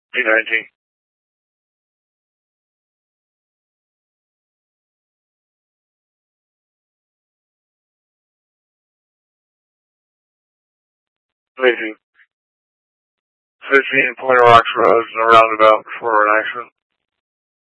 P19. Amazing. 15 Pointer Rocks Road, a roundabout before an accident.